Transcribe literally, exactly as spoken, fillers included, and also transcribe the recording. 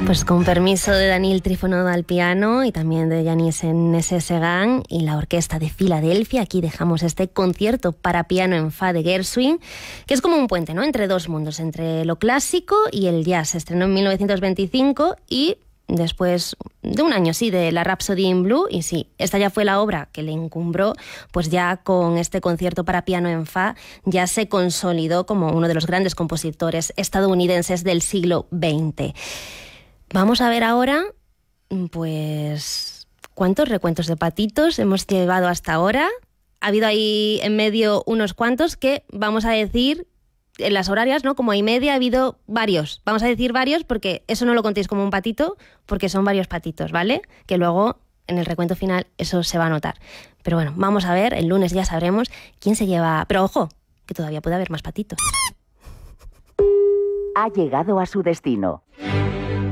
Pues con permiso de Daniel Trífono al piano y también de Yanis Nessesegan y la Orquesta de Filadelfia, aquí dejamos este concierto para piano en fa de Gershwin, que es como un puente, ¿no?, entre dos mundos, entre lo clásico y el jazz. Se estrenó en mil novecientos veinticinco y después de un año, sí, de la Rhapsody in Blue, y sí, esta ya fue la obra que le encumbró, pues ya con este concierto para piano en fa ya se consolidó como uno de los grandes compositores estadounidenses del siglo veinte. Vamos a ver ahora, pues, cuántos recuentos de patitos hemos llevado hasta ahora. Ha habido ahí en medio unos cuantos que vamos a decir en las horarias, ¿no? Como hay media, ha habido varios. Vamos a decir varios porque eso no lo contéis como un patito, porque son varios patitos, ¿vale? Que luego en el recuento final eso se va a notar. Pero bueno, vamos a ver, el lunes ya sabremos quién se lleva... Pero ojo, que todavía puede haber más patitos. Ha llegado a su destino.